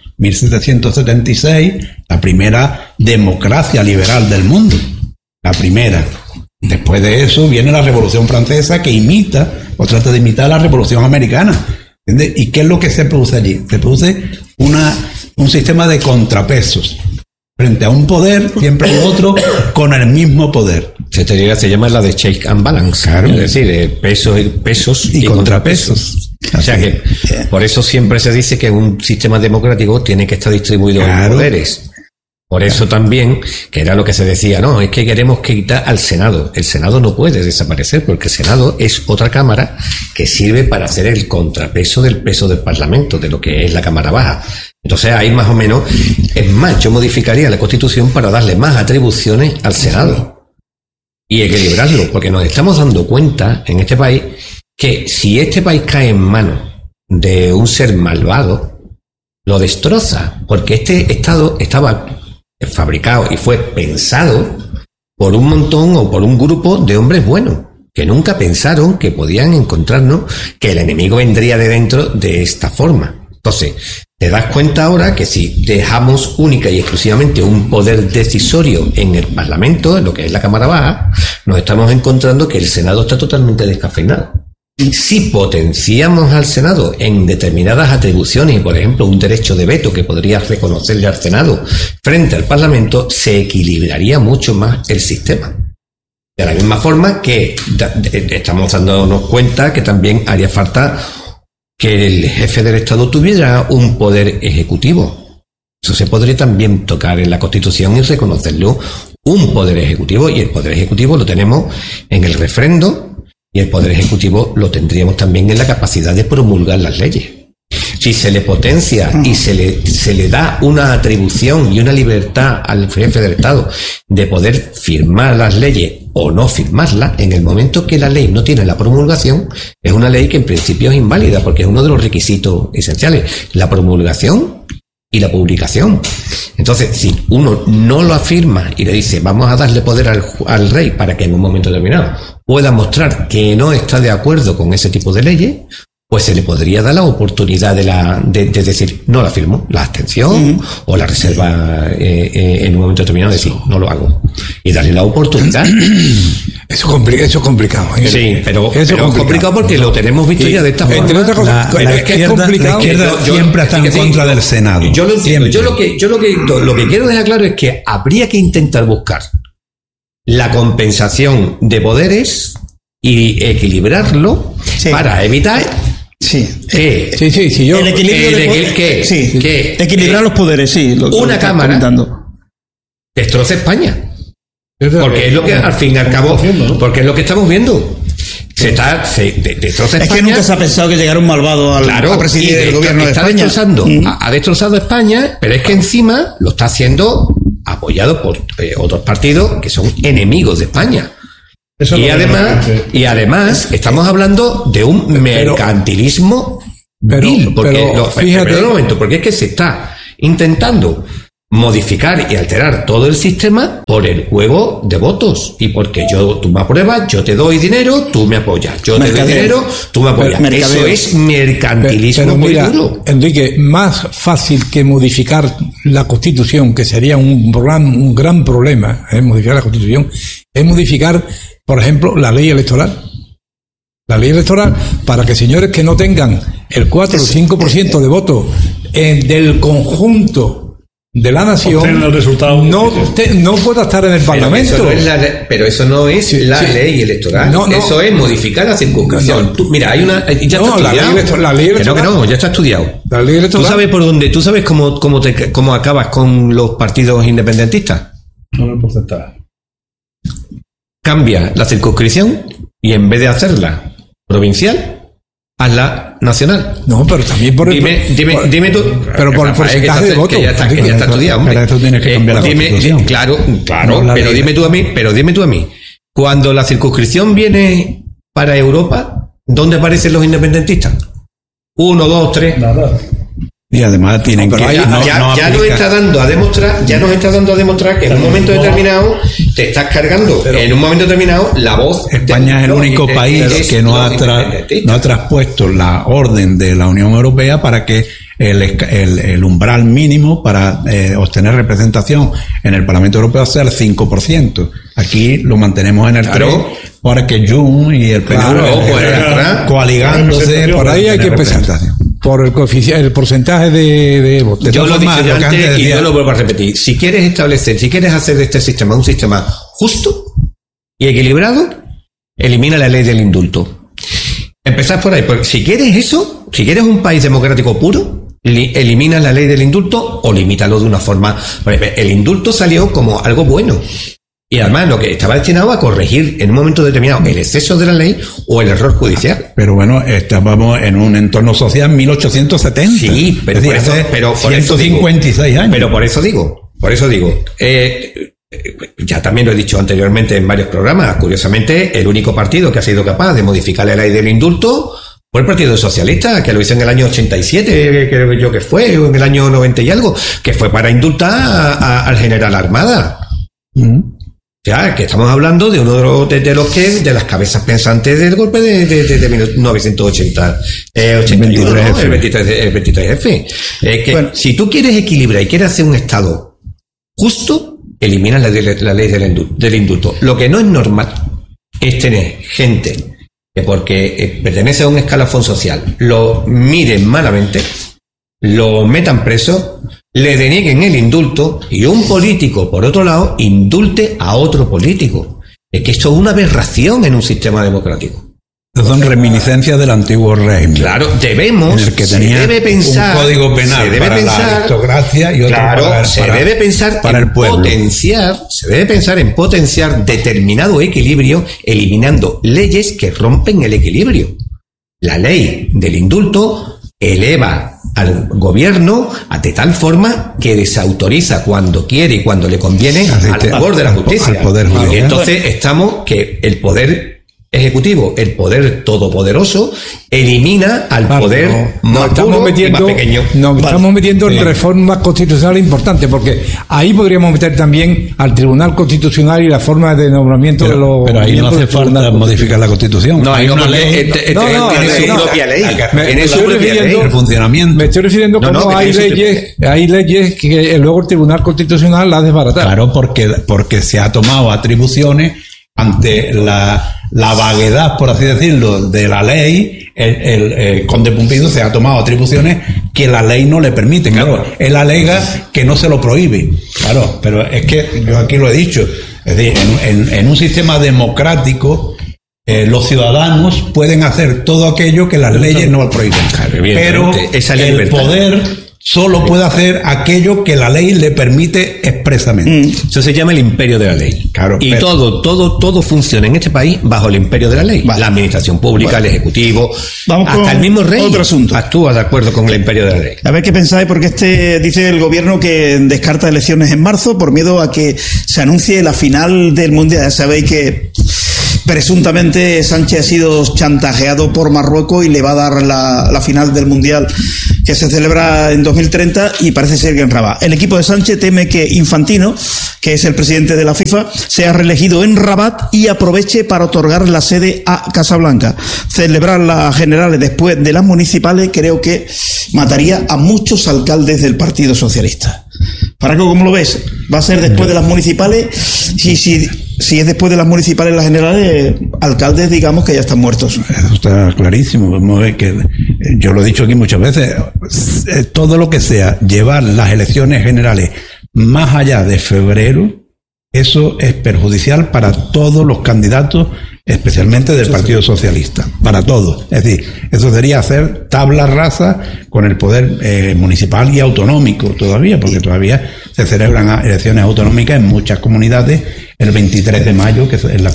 1776, la primera democracia liberal del mundo. La primera. Después de eso viene la Revolución Francesa, que imita o trata de imitar la Revolución Americana. ¿Entiendes? ¿Y qué es lo que se produce allí? Se produce un sistema de contrapesos. Frente a un poder, siempre hay otro con el mismo poder. Se llama la de check and balance. Claro. Es decir, pesos Y contrapesos. O sea que por eso siempre se dice que un sistema democrático tiene que estar distribuido en Claro. poderes. Por eso también, que era lo que se decía, no, es que queremos quitar al Senado. El Senado no puede desaparecer porque el Senado es otra cámara que sirve para hacer el contrapeso del peso del Parlamento, de lo que es la Cámara Baja. Entonces ahí más o menos, es más, yo modificaría la Constitución para darle más atribuciones al Senado y equilibrarlo, porque nos estamos dando cuenta en este país que si este país cae en manos de un ser malvado, lo destroza, porque este Estado estaba fabricado y fue pensado por un montón o por un grupo de hombres buenos, que nunca pensaron que podían encontrarnos, que el enemigo vendría de dentro de esta forma. Entonces, te das cuenta ahora que si dejamos única y exclusivamente un poder decisorio en el Parlamento, en lo que es la Cámara Baja, nos estamos encontrando que el Senado está totalmente descafeinado. Si potenciamos al Senado en determinadas atribuciones, por ejemplo, un derecho de veto que podría reconocerle al Senado frente al Parlamento, se equilibraría mucho más el sistema. De la misma forma que estamos dándonos cuenta que también haría falta que el jefe del Estado tuviera un poder ejecutivo. Eso se podría también tocar en la Constitución y reconocerlo un poder ejecutivo, y el poder ejecutivo lo tenemos en el refrendo, y el poder ejecutivo lo tendríamos también en la capacidad de promulgar las leyes. Si se le potencia y se le da una atribución y una libertad al jefe del Estado de poder firmar las leyes o no firmarlas, en el momento que la ley no tiene la promulgación, es una ley que en principio es inválida, porque es uno de los requisitos esenciales, la promulgación y la publicación. Entonces, si uno no lo afirma y le dice vamos a darle poder al rey para que en un momento determinado pueda mostrar que no está de acuerdo con ese tipo de leyes, pues se le podría dar la oportunidad de decir no la firmo, la abstención o la reserva en un momento determinado de decir no lo hago, y darle la oportunidad. Eso es complicado. Sí, pero es complicado porque lo tenemos visto ya de esta forma. Entre otras cosas, La izquierda siempre está en contra del Senado. Yo lo entiendo. Lo que quiero dejar claro es que habría que intentar buscar la compensación de poderes y equilibrarlo para evitar que el equilibrio equilibrar los poderes, una cámara destroce España. Porque es lo que al fin y al cabo, porque es lo que estamos viendo. Destroza España. Es que nunca se ha pensado que llegara un malvado a presidir el gobierno de España. Ha destrozado España, pero es que encima lo está haciendo apoyado por otros partidos que son enemigos de España. Y además estamos hablando de un mercantilismo vil, perdón un momento, porque es que se está intentando modificar y alterar todo el sistema por el juego de votos y porque tú me apruebas, yo te doy dinero, tú me apoyas, yo te doy dinero, tú me apoyas. Eso es mercantilismo muy duro. Enrique, más fácil que modificar la Constitución, que sería un gran problema, modificar la Constitución, es modificar, por ejemplo, la ley electoral. La ley electoral, para que señores que no tengan el 4 o 5% de votos del conjunto de la nación el resultado no pueda estar en el Parlamento. Pero eso no es la ley electoral. Eso es modificar la circunscripción. Mira, hay una. Ya está estudiado. La ley electoral. Ya está estudiado. La ley electoral. ¿Tú sabes por dónde? ¿Tú sabes cómo acabas con los partidos independentistas? Con el porcentaje. Cambia la circunscripción y en vez de hacerla provincial, hazla nacional. No, pero también por el... Dime tú... Pero por el porcentaje de votos. Que ya está estudiado, hombre. Pero esto tiene que cambiar la Constitución. Claro, pero dime tú a mí. Cuando la circunscripción viene para Europa, ¿dónde aparecen los independentistas? 1, 2, 3... Nada. Y además tienen que... Ya nos está dando a demostrar que en un momento determinado te estás cargando, en un momento determinado, la voz... España es el único país que no ha traspuesto la orden de la Unión Europea para que el umbral mínimo para obtener representación en el Parlamento Europeo sea el 5%. Aquí lo mantenemos en el 3%, porque Jun y el PNV coaligándose. Por ahí hay que empezar. Por el porcentaje de votos. Yo lo he dicho antes y yo lo vuelvo a repetir. Si quieres hacer de este sistema un sistema justo y equilibrado, elimina la ley del indulto. Empezad por ahí, porque si quieres eso, si quieres un país democrático puro, elimina la ley del indulto o limítalo de una forma. El indulto salió como algo bueno. Y además lo que estaba destinado a corregir en un momento determinado el exceso de la ley o el error judicial. Pero bueno, estábamos en un entorno social 1870. Sí, pero es decir, por 156 años. Pero por eso digo. Ya también lo he dicho anteriormente en varios programas. Curiosamente, el único partido que ha sido capaz de modificar la ley del indulto fue el Partido Socialista, que lo hizo en el año 87, creo yo que fue, o en el año 90 y algo, que fue para indultar al general Armada. Ya, que estamos hablando de uno de las cabezas pensantes del golpe de 1980, 81, el 23F. Si tú quieres equilibrar y quieres hacer un Estado justo, elimina la ley del indulto. Lo que no es normal es tener gente que porque pertenece a un escalafón social lo miren malamente, lo metan preso, le denieguen el indulto y un político, por otro lado, indulte a otro político. Es que esto es una aberración en un sistema democrático. Son reminiscencias del antiguo régimen. Claro, en el que tenía un código penal para la aristocracia y otro para el pueblo. Se debe pensar en potenciar determinado equilibrio, eliminando leyes que rompen el equilibrio. La ley del indulto eleva al gobierno de tal forma que desautoriza cuando quiere y cuando le conviene al favor de la justicia. Al poder judicial. Y entonces estamos que el poder ejecutivo, el poder todopoderoso, elimina al poder más puro y más pequeño. Estamos metiendo en reformas constitucionales importantes, porque ahí podríamos meter también al Tribunal Constitucional y la forma de nombramiento de los... Pero ahí no hace falta modificar la Constitución. No, hay una ley. Tiene su propia ley. Tiene su propia ley. El funcionamiento. Me estoy refiriendo como hay leyes que luego el Tribunal Constitucional las desbarata. Claro, porque se ha tomado atribuciones ante la vaguedad, por así decirlo, de la ley, el conde Pumpido se ha tomado atribuciones que la ley no le permite. Claro, él alega que no se lo prohíbe. Claro, pero es que yo aquí lo he dicho. Es decir, en un sistema democrático, los ciudadanos pueden hacer todo aquello que las leyes no prohíben. Claro, pero el poder solo puede hacer aquello que la ley le permite expresamente. Eso se llama el imperio de la ley. Claro, y todo funciona en este país bajo el imperio de la ley. La administración pública, el ejecutivo, hasta el mismo rey otro asunto. Actúa de acuerdo con el imperio de la ley. A ver qué pensáis, porque dice el gobierno que descarta elecciones en marzo por miedo a que se anuncie la final del Mundial. Ya sabéis que presuntamente Sánchez ha sido chantajeado por Marruecos y le va a dar la final del Mundial que se celebra en 2030 y parece ser que en Rabat. El equipo de Sánchez teme que Infantino, que es el presidente de la FIFA, sea reelegido en Rabat y aproveche para otorgar la sede a Casablanca. Celebrar las generales después de las municipales creo que mataría a muchos alcaldes del Partido Socialista. Paraco, ¿cómo lo ves? ¿Va a ser después de las municipales? Si es después de las municipales las generales, alcaldes digamos que ya están muertos. Eso está clarísimo. Vamos a ver que yo lo he dicho aquí muchas veces, todo lo que sea llevar las elecciones generales más allá de febrero, eso es perjudicial para todos los candidatos, especialmente del Partido Socialista, para todos. Es decir, eso sería hacer tabla rasa con el poder municipal y autonómico todavía, porque todavía se celebran elecciones autonómicas en muchas comunidades el 23 de mayo, que es la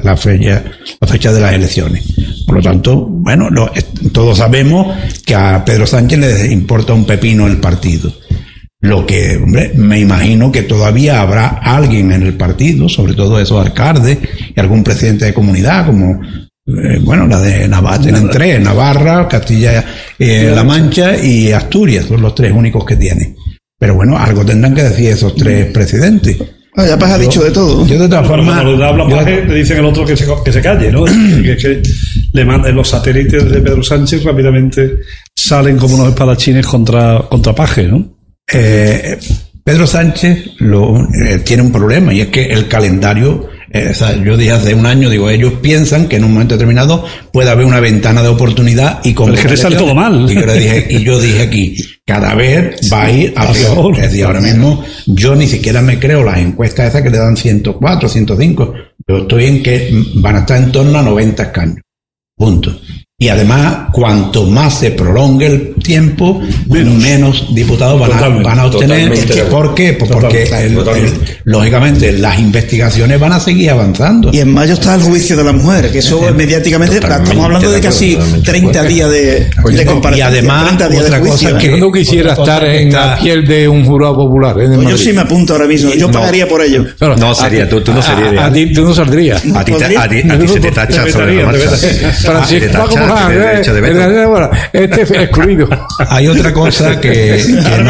fecha de las elecciones. Por lo tanto, bueno, todos sabemos que a Pedro Sánchez le importa un pepino el partido. Lo que, hombre, me imagino que todavía habrá alguien en el partido, sobre todo esos alcaldes y algún presidente de comunidad, como, la de Navarra, tienen tres, Navarra, Castilla-La Mancha y Asturias, son los tres únicos que tienen. Pero bueno, algo tendrán que decir esos tres presidentes. Ya Paz ha dicho de todo. Yo de todas formas, cuando habla Paje, le dicen al otro que se calle, ¿no? que le mandan los satélites de Pedro Sánchez rápidamente salen como unos espadachines contra Paje, ¿no? Pedro Sánchez tiene un problema, y es que el calendario, yo dije hace un año, ellos piensan que en un momento determinado puede haber una ventana de oportunidad y con es que le sale todo mal. Y yo dije aquí, cada vez va a ir a peor. Es decir, ahora mismo yo ni siquiera me creo las encuestas esas que le dan 104, 105. Yo estoy en que van a estar en torno a 90 escaños. Punto. Y además, cuanto más se prolongue el tiempo, menos diputados van a obtener. ¿Por qué? Pues porque lógicamente las investigaciones van a seguir avanzando. Y en mayo está el juicio de la mujer, que eso mediáticamente estamos hablando de casi 30 días de comparación. Y además, otra cosa que yo no quisiera estar en la piel de un jurado popular. Yo sí me apunto ahora mismo, yo pagaría por ello. No sería, tú no serías. A ti tú no saldrías. A ti se te tacha sobre la marcha. Francisco, este es excluido. Hay otra cosa que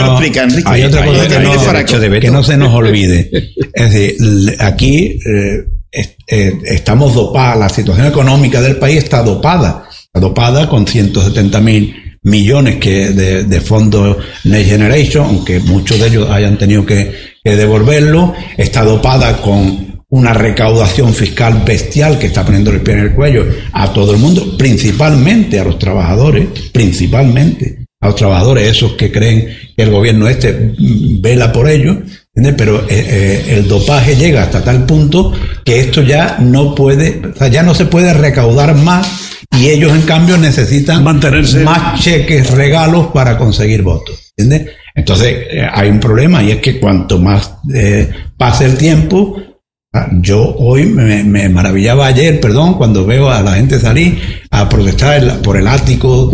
no se nos olvide. Es decir, aquí estamos dopados, la situación económica del país está dopada con 170.000 millones de fondos Next Generation, aunque muchos de ellos hayan tenido que devolverlo. Está dopada con una recaudación fiscal bestial que está poniendo el pie en el cuello a todo el mundo, principalmente a los trabajadores, esos que creen que el gobierno vela por ellos, ¿entiendes? Pero el dopaje llega hasta tal punto que esto ya no se puede recaudar más, y ellos en cambio necesitan mantenerse más cheques, regalos para conseguir votos, ¿entiendes? Entonces hay un problema, y es que cuanto más pase el tiempo. Yo hoy me maravillaba ayer, cuando veo a la gente salir a protestar por el ático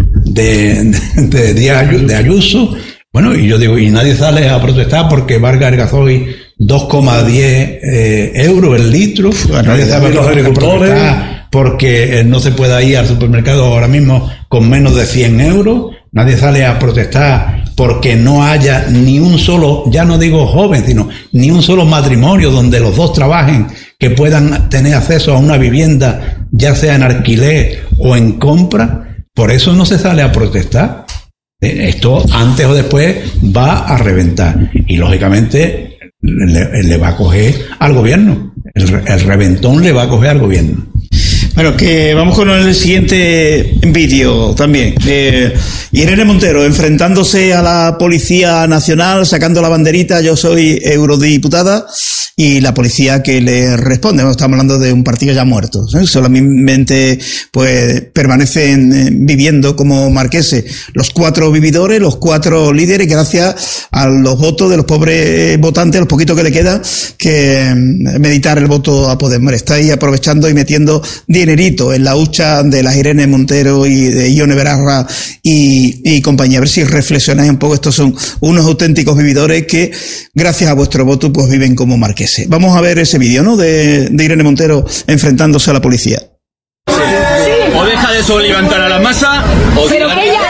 de Ayuso. Bueno, y yo digo, y nadie sale a protestar porque valga el gasoil 2,10 euros el litro. Nadie sale a protestar porque no se pueda ir al supermercado ahora mismo con menos de 100 euros. Nadie sale a protestar porque no haya ni un solo, ya no digo joven, sino ni un solo matrimonio donde los dos trabajen, que puedan tener acceso a una vivienda, ya sea en alquiler o en compra. Por eso no se sale a protestar. Esto antes o después va a reventar, y lógicamente le va a coger al gobierno. El reventón le va a coger al gobierno. Bueno, que vamos con el siguiente vídeo también. Irene Montero enfrentándose a la Policía Nacional, sacando la banderita, yo soy eurodiputada, y la policía que le responde. Estamos hablando de un partido ya muerto, ¿eh? Solamente pues permanecen viviendo como marqueses los 4 vividores, los 4 líderes, gracias a los votos de los pobres votantes, los poquitos que le quedan, que meditar el voto a Podemos. Está ahí aprovechando y metiendo dinerito en la hucha de las Irene Montero y de Ione Belarra y compañía. A ver si reflexionáis un poco. Estos son unos auténticos vividores que, gracias a vuestro voto, pues viven como marqueses. Vamos a ver ese vídeo, ¿no? De Irene Montero enfrentándose a la policía. Sí. O deja de levantar a la masa, o pero que ella...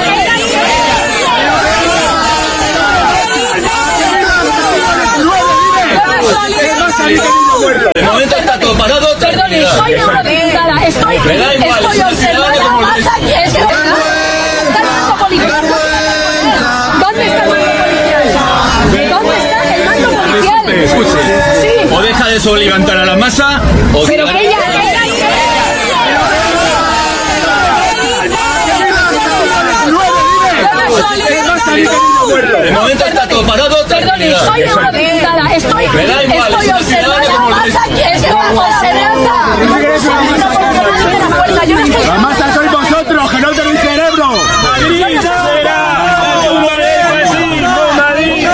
De momento está todo parado. Perdone, soy eurodiputada, estoy observando la masa y es que está el mando policial. ¿Dónde está el mando policial? ¿Dónde está el mando policial? Escuche. Sí. O deja de levantar a la masa, o pero que ella... De momento está todo parado. Perdone, soy eurodiputada, estoy observando la masa y es que la masa sois vosotros, que no tenéis cerebro. Madrid será. Madrid.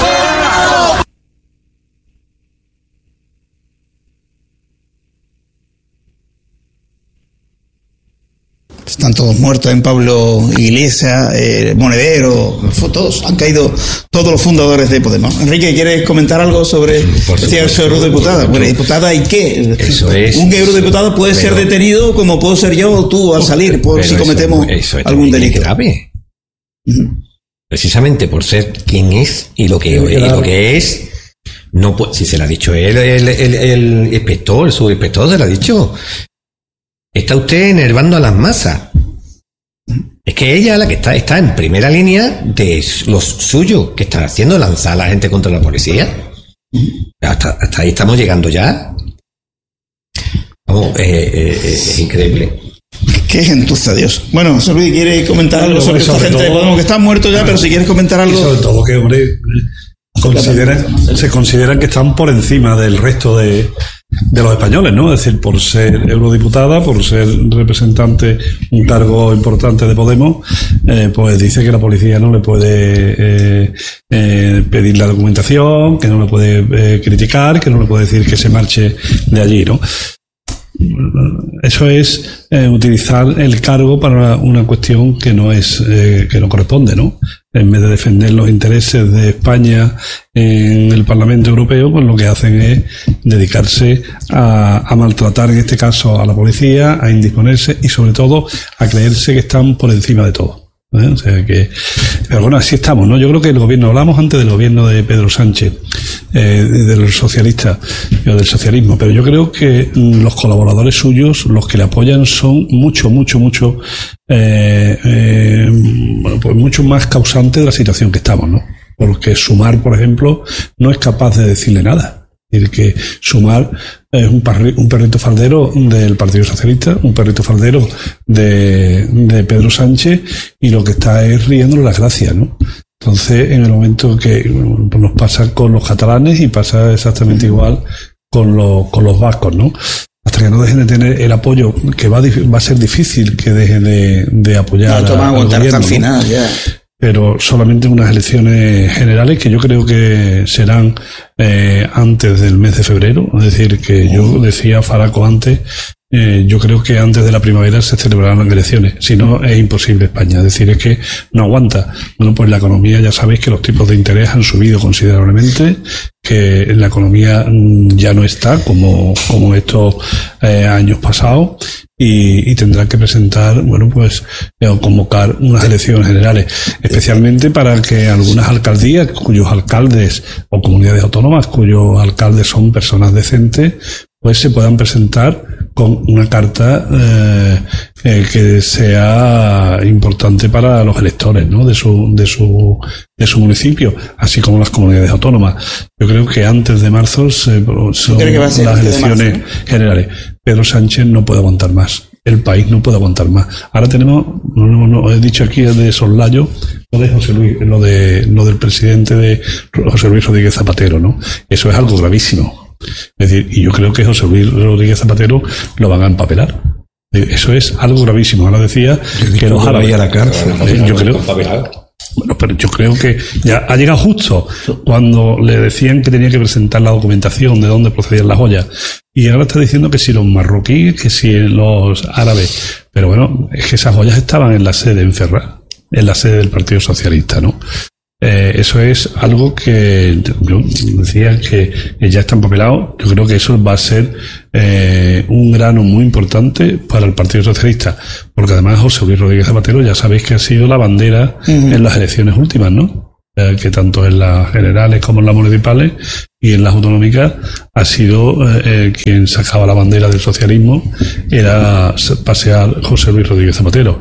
Están todos muertos en Pablo Iglesias, Monedero, todos, han caído todos los fundadores de Podemos. Enrique, ¿quieres comentar algo sobre esta eurodiputada? Bueno, diputada, ¿y qué? Eso es. Un eurodiputado puede ser detenido como puedo ser yo o tú al salir, por si cometemos eso es algún delito. Grave. Precisamente por ser quien es y lo que es. No, si se lo ha dicho el inspector, el subinspector se lo ha dicho. Está usted enervando a las masas. Es que ella es la que está en primera línea de los suyos, que están haciendo lanzar a la gente contra la policía. Hasta ahí estamos llegando ya. Vamos, es increíble. Qué gentuza, Dios. Bueno, José Luis, ¿quiere comentar algo sobre esta gente de Podemos que están muertos ya, pero si quieres comentar algo... Y sobre todo que, hombre, se consideran que están por encima del resto de los españoles, ¿no? Es decir, por ser eurodiputada, por ser representante, un cargo importante de Podemos, pues dice que la policía no le puede pedir la documentación, que no le puede criticar, que no le puede decir que se marche de allí, ¿no? Eso es utilizar el cargo para una cuestión que no es que no corresponde, ¿no? En vez de defender los intereses de España en el Parlamento Europeo, pues lo que hacen es dedicarse a maltratar, en este caso, a la policía, a indisponerse y, sobre todo, a creerse que están por encima de todo. O sea que, pero bueno, así estamos, ¿no? Yo creo que el gobierno, hablamos antes del gobierno de Pedro Sánchez, de los socialistas, o del socialismo, pero yo creo que los colaboradores suyos, los que le apoyan, son mucho más causantes de la situación que estamos, ¿no? Porque Sumar, por ejemplo, no es capaz de decirle nada. Es decir, que Sumar es un perrito faldero del Partido Socialista, un perrito faldero de Pedro Sánchez, y lo que está es riéndole las gracias, ¿no? Entonces, en el momento que pues nos pasa con los catalanes y pasa exactamente igual con los vascos, ¿no? Hasta que no dejen de tener el apoyo, que va a ser difícil que dejen de apoyar al gobierno, hasta el final, ¿no? ya. Pero solamente unas elecciones generales que yo creo que serán antes del mes de febrero. Es decir, que yo decía Faraco antes, yo creo que antes de la primavera se celebrarán las elecciones. Si no, es imposible España. Es decir, es que no aguanta. Bueno, pues la economía, ya sabéis que los tipos de interés han subido considerablemente, que la economía ya no está como estos años pasados, y tendrán que presentar, bueno, pues, o convocar unas elecciones generales, especialmente para que algunas alcaldías, cuyos alcaldes, o comunidades autónomas, cuyos alcaldes son personas decentes, pues se puedan presentar con una carta que sea importante para los electores, ¿no?, de su municipio, así como las comunidades autónomas. Yo creo que antes de marzo son las elecciones generales. Pedro Sánchez no puede aguantar más. El país no puede aguantar más. Ahora tenemos, no he dicho aquí de soslayo, lo de José Luis, lo del presidente de José Luis Rodríguez Zapatero, ¿no? Eso es algo gravísimo. Es decir, y yo creo que José Luis Rodríguez Zapatero lo van a empapelar. Eso es algo gravísimo. Ahora decía que los árabes a la cárcel. Yo creo. Bueno, pero yo creo que ya ha llegado justo cuando le decían que tenía que presentar la documentación de dónde procedían las joyas. Y ahora está diciendo que si los marroquíes, que si los árabes. Pero bueno, es que esas joyas estaban en la sede en Ferraz, en la sede del Partido Socialista, ¿no? Eso es algo que yo decía que ya está empapelado. Yo creo que eso va a ser un grano muy importante para el Partido Socialista, porque además José Luis Rodríguez Zapatero ya sabéis que ha sido la bandera en las elecciones últimas, ¿no? Que tanto en las generales como en las municipales y en las autonómicas ha sido quien sacaba la bandera del socialismo, era pasear José Luis Rodríguez Zapatero.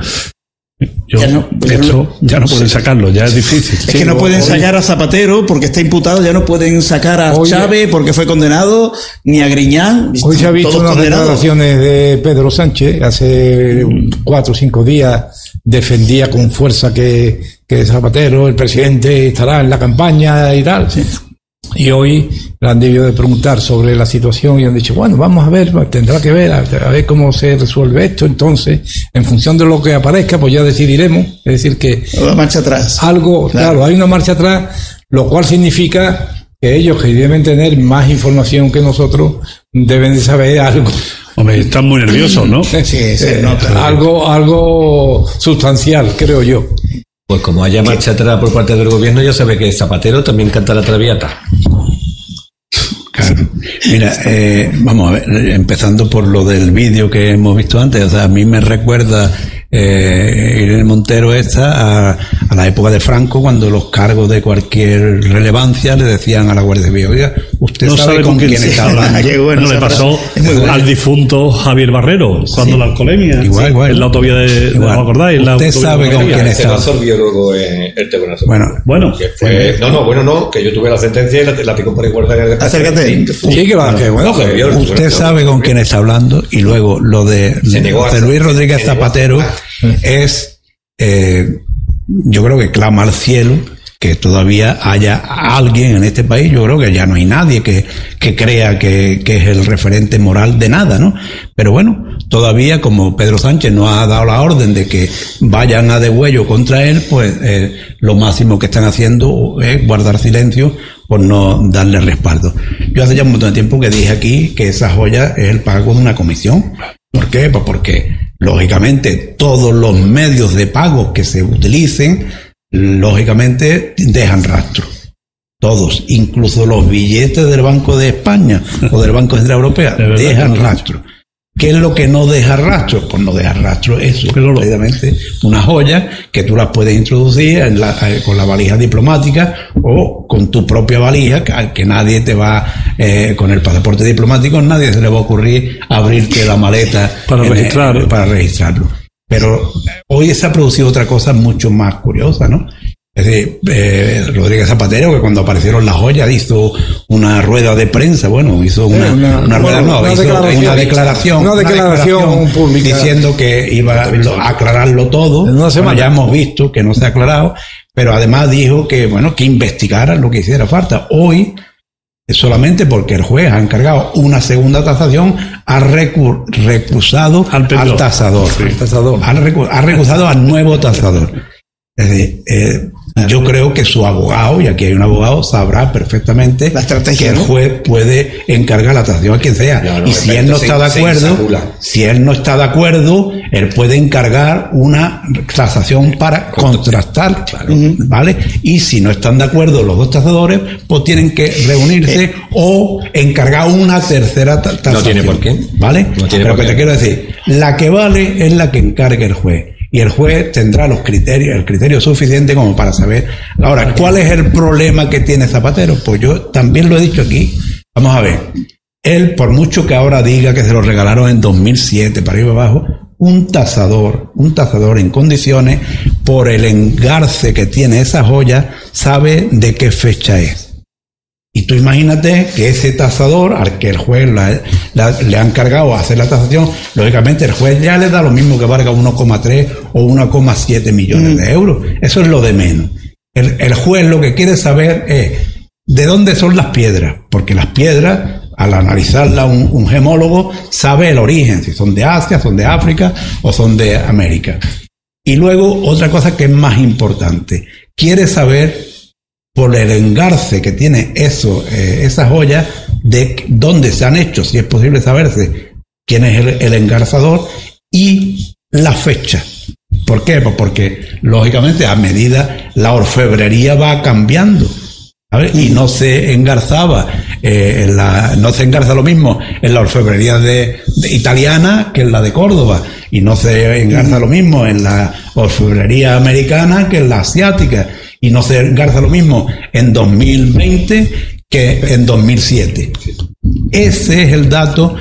Ya no pueden sacarlo, ya es difícil. Es que no pueden sacar a Zapatero porque está imputado, ya no pueden sacar a Chávez porque fue condenado, ni a Griñán. Hoy se ha visto unas declaraciones de Pedro Sánchez, hace 4 o 5 días defendía con fuerza que Zapatero, el presidente, estará en la campaña y tal. Sí. Y hoy le han debido de preguntar sobre la situación y han dicho, bueno, vamos a ver, tendrá que ver, a ver cómo se resuelve esto. Entonces, en función de lo que aparezca, pues ya decidiremos. Es decir, que una marcha atrás. Claro, hay una marcha atrás, lo cual significa que ellos, que deben tener más información que nosotros, deben de saber algo. Hombre, están muy nerviosos, ¿no? Sí, se nota. Algo sustancial, creo yo. Pues como haya marcha atrás por parte del gobierno, ya sabe que Zapatero también canta la Traviata. Claro. Mira, vamos a ver, empezando por lo del vídeo que hemos visto antes, o sea, a mí me recuerda Irene Montero a la época de Franco, cuando los cargos de cualquier relevancia le decían a la Guardia Civil, oiga, usted no sabe con quién está hablando. Bueno, le pasó al difunto Javier Barrero, cuando la alcoholemia, igual. En la autovía ¿no acordáis? Usted sabe con quién está hablando. Luego Bueno. Que fue, no, que yo tuve la sentencia y la pico por igualdad. Acércate. Sí, que bueno. Usted sabe con quién está hablando, y luego lo de José Luis Rodríguez Zapatero es, yo creo que clama al cielo que todavía haya alguien en este país. Yo creo que ya no hay nadie que crea que es el referente moral de nada, ¿no? Pero bueno, todavía, como Pedro Sánchez no ha dado la orden de que vayan a degüello contra él, pues lo máximo que están haciendo es guardar silencio por no darle respaldo. Yo hace ya un montón de tiempo que dije aquí que esa joya es el pago de una comisión. ¿Por qué? Pues porque, lógicamente, todos los medios de pago que se utilicen, lógicamente, dejan rastro. Todos, incluso los billetes del Banco de España o del Banco Central Europeo, dejan rastro. ¿Qué es lo que no deja rastro? Pues no deja rastro eso, precisamente una joya que tú las puedes introducir con la valija diplomática o con tu propia valija, que nadie te va, con el pasaporte diplomático, nadie se le va a ocurrir abrirte la maleta para registrarlo. Pero hoy se ha producido otra cosa mucho más curiosa, ¿no? Es decir, Rodríguez Zapatero, que cuando aparecieron las joyas hizo una rueda de prensa, hizo una declaración pública diciendo que iba a aclararlo todo. Ya hemos visto que no se ha aclarado, pero además dijo que investigaran lo que hiciera falta. Hoy, solamente porque el juez ha encargado una segunda tasación, ha recusado al tasador. Ha recusado al nuevo tasador. Es decir, yo creo que su abogado, y aquí hay un abogado, sabrá perfectamente la estrategia, que el juez puede encargar la tasación a quien sea. Y si él no está de acuerdo, él puede encargar una tasación para contrastar, ¿vale? Y si no están de acuerdo los dos tasadores, pues tienen que reunirse o encargar una tercera tasación. No tiene por qué. ¿Vale? Pero lo que te quiero decir, la que vale es la que encargue el juez. Y el juez tendrá el criterio suficiente como para saber. Ahora, ¿cuál es el problema que tiene Zapatero? Pues yo también lo he dicho aquí. Vamos a ver. Él, por mucho que ahora diga que se lo regalaron en 2007, para arriba abajo, un tasador en condiciones, por el engarce que tiene esa joya, sabe de qué fecha es. Y tú imagínate que ese tasador, al que el juez le han encargado hacer la tasación, lógicamente el juez ya le da lo mismo que valga 1,3 o 1,7 millones de euros. Eso es lo de menos. El juez lo que quiere saber es de dónde son las piedras, porque las piedras, al analizarla un gemólogo, sabe el origen, si son de Asia, son de África o son de América. Y luego, otra cosa que es más importante, quiere saber, por el engarce que tiene esas joyas, de dónde se han hecho, si es posible saberse quién es el engarzador, y la fecha. ¿Por qué? Pues porque, lógicamente, a medida la orfebrería va cambiando, ¿sabes? Y no se engarzaba, no se engarza lo mismo en la orfebrería de italiana que en la de Córdoba, y no se engarza lo mismo en la orfebrería americana que en la asiática, y no se engarza lo mismo en 2020 que en 2007. Ese es el dato